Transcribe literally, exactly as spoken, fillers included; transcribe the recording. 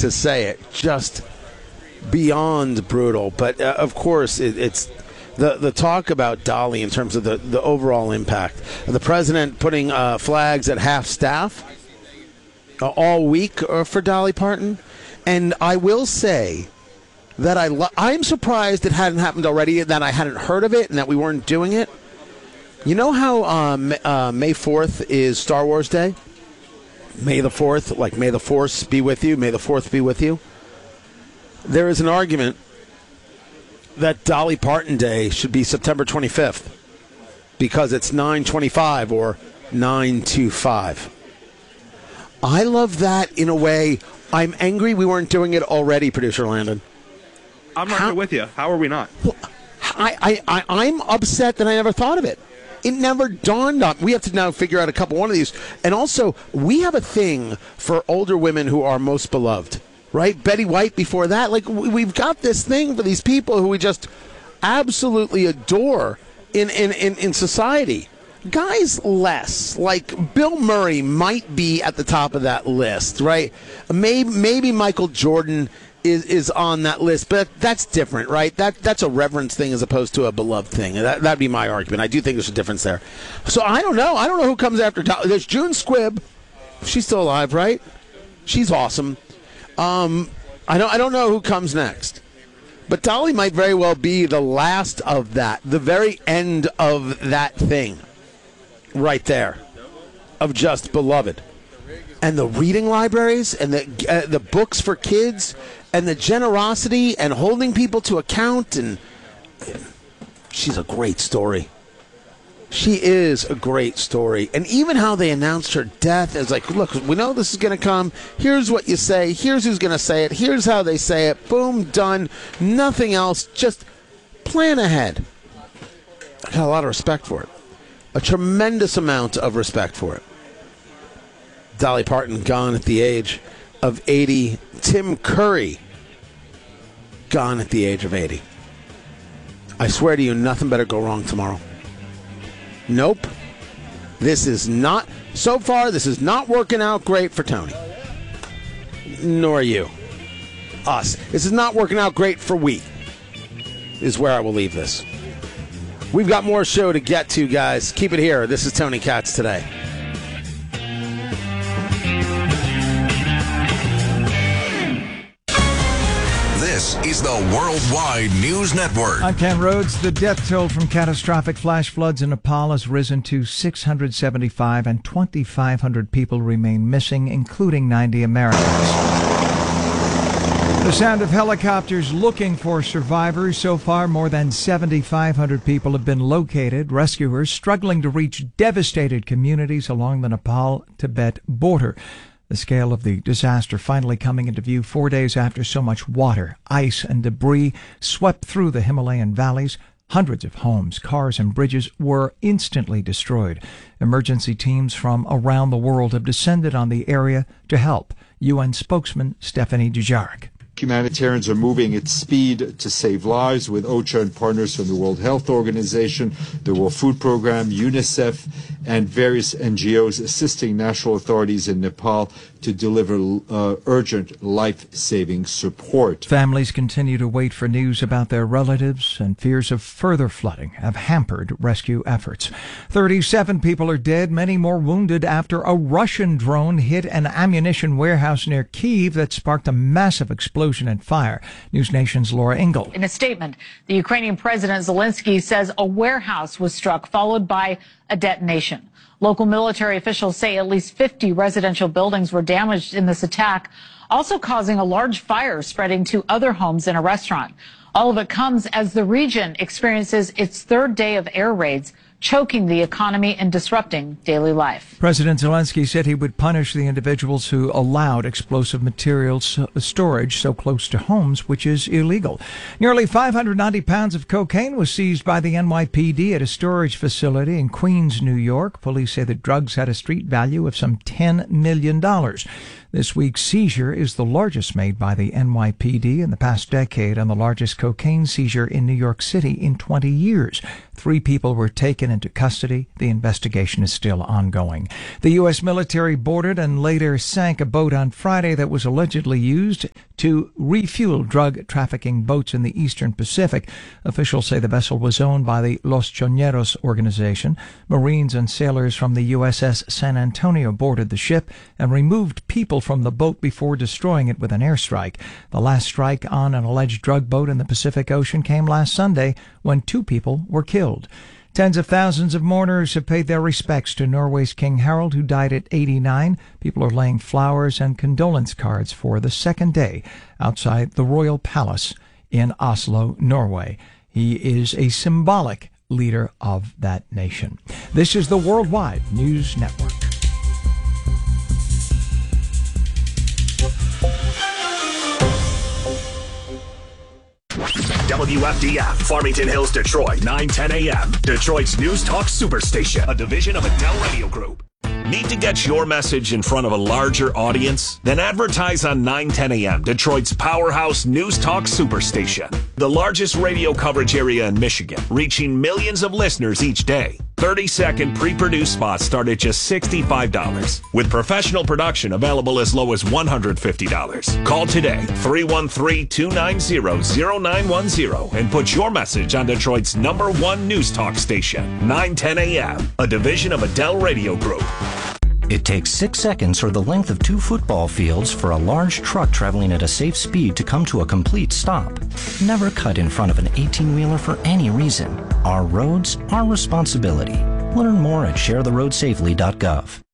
to say it. Just beyond brutal. But, uh, of course, it, it's the, the talk about Dolly in terms of the, the overall impact. The president putting uh, flags at half staff uh, all week uh, for Dolly Parton. And I will say that I lo- I'm surprised it hadn't happened already, that I hadn't heard of it and that we weren't doing it. You know how um, uh, May fourth is Star Wars Day? May the fourth, like may the Force be with you, may the fourth be with you. There is an argument that Dolly Parton Day should be September twenty-fifth because it's nine twenty-five or nine twenty-five. I love that in a way. I'm angry we weren't doing it already, Producer Landon. I'm right there with you. How are we not? Well, I, I, I, I'm upset that I never thought of it. It never dawned on. We have to now figure out a couple one of these. And also, we have a thing for older women who are most beloved, right? Betty White before that. Like, we've got this thing for these people who we just absolutely adore in, in, in, in society. Guys less. Like, Bill Murray might be at the top of that list, right? Maybe, maybe Michael Jordan is is on that list, but that's different, right? That That's a reverence thing as opposed to a beloved thing. That, that'd be my argument. I do think there's a difference there. So I don't know. I don't know who comes after. There's June Squibb. She's still alive, right? She's awesome. Um, I don't, I don't know who comes next. But Dolly might very well be the last of that, the very end of that thing right there, of just beloved. And the reading libraries and the uh, the books for kids and the generosity and holding people to account. And she's a great story. She is a great story. And even how they announced her death is like, look, we know this is going to come. Here's what you say. Here's who's going to say it. Here's how they say it. Boom, done. Nothing else. Just plan ahead. I got a lot of respect for it. A tremendous amount of respect for it. Dolly Parton gone at the age of eighty. Tim Curry gone at the age of eighty. I swear to you, nothing better go wrong tomorrow. Nope. This is not, so far, this is not working out great for Tony. Nor you. Us. This is not working out great for we. Is where I will leave this. We've got more show to get to, guys. Keep it here. This is Tony Katz Today. This is the Worldwide News Network. I'm Ken Rhodes. The death toll from catastrophic flash floods in Nepal has risen to six hundred seventy-five, and twenty-five hundred people remain missing, including ninety Americans. The sound of helicopters looking for survivors. So far, more than seventy-five hundred people have been located. Rescuers struggling to reach devastated communities along the Nepal-Tibet border. The scale of the disaster finally coming into view four days after so much water, ice, and debris swept through the Himalayan valleys. Hundreds of homes, cars, and bridges were instantly destroyed. Emergency teams from around the world have descended on the area to help. U N spokesman Stephanie Dujarric. Humanitarians are moving at speed to save lives with OCHA and partners from the World Health Organization, the World Food Program, UNICEF, and various N G Os assisting national authorities in Nepal to deliver uh, urgent life-saving support. Families continue to wait for news about their relatives, and fears of further flooding have hampered rescue efforts. thirty-seven people are dead, many more wounded after a Russian drone hit an ammunition warehouse near Kyiv that sparked a massive explosion and fire. News Nation's Laura Ingle. In a statement, the Ukrainian President Zelensky says a warehouse was struck, followed by a detonation. Local military officials say at least fifty residential buildings were damaged in this attack, also causing a large fire spreading to other homes and a restaurant. All of it comes as the region experiences its third day of air raids, choking the economy and disrupting daily life. President Zelensky said he would punish the individuals who allowed explosive materials storage so close to homes, which is illegal. Nearly five hundred ninety pounds of cocaine was seized by the N Y P D at a storage facility in Queens, New York. Police say the drugs had a street value of some ten million dollars. This week's seizure is the largest made by the N Y P D in the past decade and the largest cocaine seizure in New York City in twenty years. Three people were taken into custody. The investigation is still ongoing. The U S military boarded and later sank a boat on Friday that was allegedly used to refuel drug trafficking boats in the eastern Pacific. Officials say the vessel was owned by the Los Choneros organization. Marines and sailors from the U S S San Antonio boarded the ship and removed people from the boat before destroying it with an airstrike. The last strike on an alleged drug boat in the Pacific Ocean came last Sunday when two people were killed. Tens of thousands of mourners have paid their respects to Norway's King Harald, who died at eighty-nine. People are laying flowers and condolence cards for the second day outside the Royal Palace in Oslo, Norway. He is a symbolic leader of that nation. This is the Worldwide News Network. W F D F, Farmington Hills, Detroit, nine ten a.m. Detroit's News Talk Superstation, a division of Adele Radio Group. Need to get your message in front of a larger audience? Then advertise on nine ten a.m., Detroit's powerhouse News Talk Superstation. The largest radio coverage area in Michigan, reaching millions of listeners each day. thirty-second pre-produced spots start at just sixty-five dollars, with professional production available as low as one hundred fifty dollars. Call today, three one three, two nine zero, zero nine one zero, and put your message on Detroit's number one news talk station, nine ten a.m., a division of Adele Radio Group. It takes six seconds or the length of two football fields for a large truck traveling at a safe speed to come to a complete stop. Never cut in front of an eighteen-wheeler for any reason. Our roads, our responsibility. Learn more at share the road safely dot gov.